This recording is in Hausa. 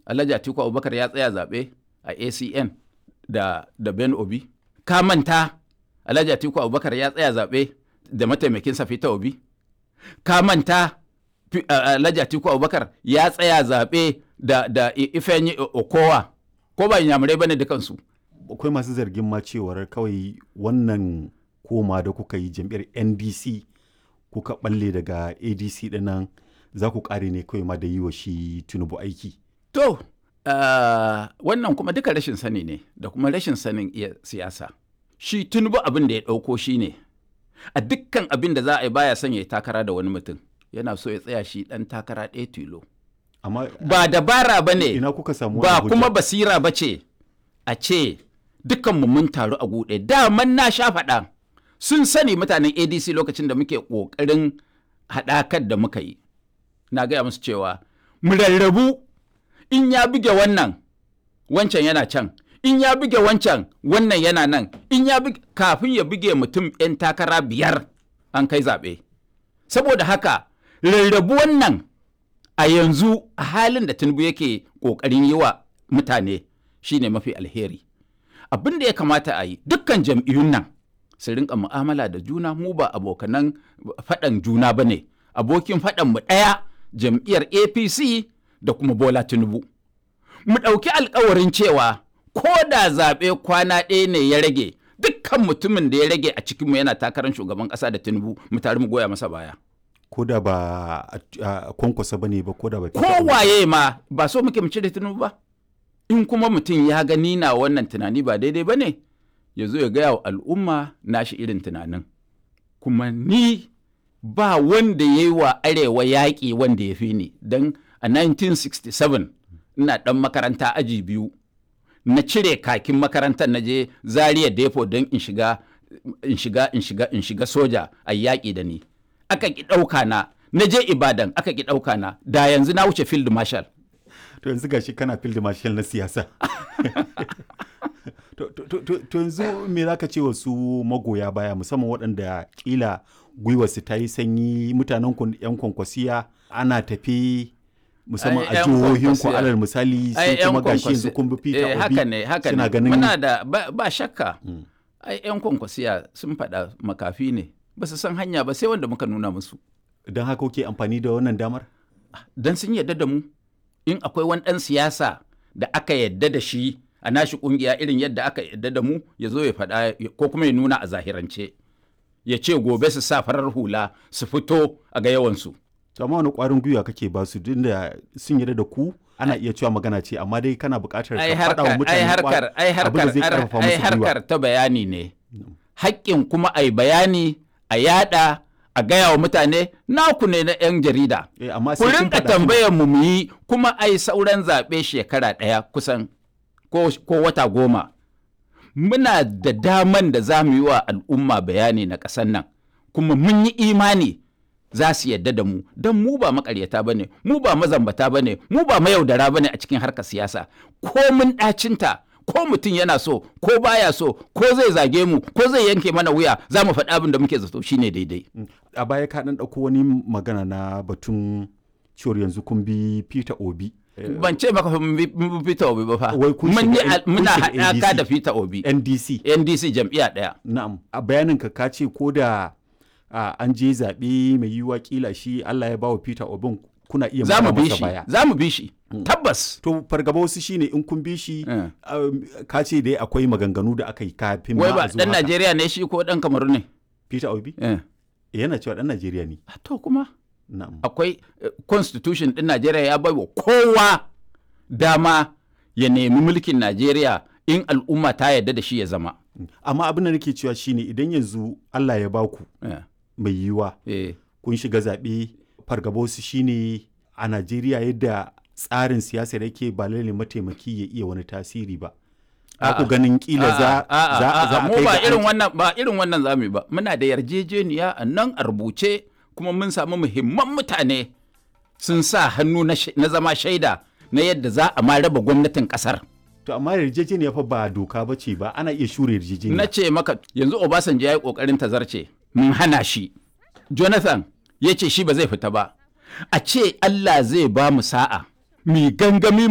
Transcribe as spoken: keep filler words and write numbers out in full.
Alhaji Atiku Abubakar ya tsaya zaɓe a A C N da, da Ben Obi? Ka manta Alhaji Atiku Abubakar ya tsaya zaɓe da mataimakinsa Peter Obi? Ka manta Alhaji Atiku Abubakar ya tsaya zaɓe da, da Ifeanyi Okowa? Ko ba inyamurai bane dukansu? Akwai masu zargin ma cewar kawai wannan koma da kuka yi jam'iyyar N D C kuka balle daga A D C dinnan za ku kare ne kawai ma da yi wa shi Tinubu aiki. To, uh, wannan kuma duka rashin sani ne da kuma rashin sanin iya siyasa. Shi Tinubu abin da ya ɗauko shi ne, a dukkan abin da za a yi baya son ya yi takara da wani mutum, yana so ya tsaya shi ɗan takara ɗaya tilo. Amma ba dabara ba ne, ina kuka samu ba kuma basira ba ce a ce dukkanmu mun taru a guɗe. Daman na sha faɗa sun sani mutanen A D C lokacin da muke ƙoƙarin haɗakar da muka yi. Na gaya musu cewa mu rarrabu. In ya buge wannan, wancan yana can. In ya buge wancan, wannan yana nan. In ya buge, kafin ya buge mutum 'yan takara biyar an kai zaɓe. Saboda haka, rarrabu wannan a yanzu a halin da Tinubu yake ƙoƙarin yi wa mutane shine mafi alheri. Abin da ya kamata a yi, dukkan jam'iyyun nan su rinka mu'amala da juna, mu ba abokanan faɗan juna ba ne. Abokin faɗan mu ɗaya jam'iyyar A P C da kuma Bola Tinubu. Mu ɗauki alkawarin cewa ko da zaɓe kwana ɗaya ne ya rage, dukkan mutumin da ya rage a cikinmu yana takarar shugaban ƙasa da Tinubu, mu tare mu goya masa baya. Ko da ba a kwankwasa ba ne ba, ko da ba. Kowaye ma ba so muke mu cire Tinubu ba. In kuma mutum ya gani na wannan tunani ba daidai ba ne, ya zo ya gaya wa al'umma nashi irin tunanin. Kuma ni ba wanda ya yi wa arewa yaƙi wanda ya fi ni, don a nineteen sixty-seven ina ɗan makaranta aji biyu na cire kakin makarantar na je Zaria Depo don in shiga in shiga in shiga in shiga soja a yaƙi da ni. Aka ki ɗauka na, na je Ibadan aka ki ɗauka na, da yanzu na wuce field marshal. To yanzu gashi kana field marshal na siyasa. To yanzu me za ka ce wa su magoya baya, musamman waɗanda ƙila gwiwarsu ta yi sanyi, mutanen yan kwankwasiya ana tafi musamman a jihohin ku alal misali sai kuma gashi yanzu kun bi Peter Obi. Haka ne, haka ne. Muna da ba, ba shakka. Ai yan kwankwasiya sun faɗa makafi ne, ba su san hanya ba sai wanda muka nuna musu. Don haka kuke amfani da wannan damar? Don sun yarda da mu. In akwai wani ɗan siyasa da aka yarda da shi a nashi ƙungiya irin yadda aka yarda da mu, ya zo ya faɗa ko kuma ya nuna a zahirance. Ya ce gobe su sa farar hula su fito a ga yawansu. Amma wani ƙwarin gwiwa kake ba su duk da sun yarda da ku, ana iya cewa magana ce, amma dai kana buƙatar ka faɗa wa mutane abin da zai ƙarfafa musu gwiwa. Ai harkar ta bayani ne. Haƙƙin kuma ai bayani, a yaɗa, a gaya wa mutane naku ne na 'yan jarida. Ku rinka tambayar mu mu yi, kuma ai sauran zaɓe shekara ɗaya kusan ko, ko wata goma. Muna da daman da za mu yi wa al'umma bayani na ƙasar nan, kuma mun yi imani za su yadda da mu, don mu ba makaryata ba ne, mu ba mazambata ba ne, mu ba mayaudara ba ne a cikin harkar siyasa. Ko mun ɗacinta, ko mutum yana so, ko baya so, ko zai zage mu, ko zai yanke mana wuya, za mu faɗi abin da muke zato shine daidai. A baya ka ɗan ɗauko wani magana na batun cewar yanzu kun bi Peter Obi. Ban ce maka mun bi Peter Obi ba fa. Muna haɗaka da Peter Obi. N D C. N D C jam'iyya ɗaya. Na'am. A bayanin ka ka ce ko da an je zaɓe mai yiwuwa kila shi Allah ya bawa Peter Obi kuna iya mara masa baya. Za mu bi shi. Tabbas. To fargaba wasu shine in kun bi shi ka ce dai akwai maganganu da aka yi kafin ma a zuwa. Wai ba ɗan Najeriya ne shi ko ɗan Kamaru ne? Peter Obi? Yana cewa ɗan Najeriya ne. To kuma. Akwai constitution ɗin Najeriya ya baiwa kowa dama ya nemi mulkin Najeriya in al'umma ta yarda da shi ya zama. Amma abin da nake cewa shine idan yanzu Allah ya baku mai yiwuwa kun shiga zaɓe, fargabosu shine a Najeriya yadda tsarin siyasar yake ba lalle mataimaki ya iya wani tasiri ba. Ku ganin kila za a kai ba irin wannan ba irin wannan zamu ba. Muna da yarjejeniya a nan a rubuce, kuma mun samu muhimman mutane sun sa hannu na zama shaida na yadda za a ma raba gwamnatin kasar. To amma yarjejeniya fa ba doka ba ce ba, ana iya shure yarjejeniya. Na ce maka yanzu Obasanjo ya yi kokarin tazarce, mun hana shi. Jonathan ya ce shi ba zai fita ba. A ce Allah zai ba mu sa'a, mu gangami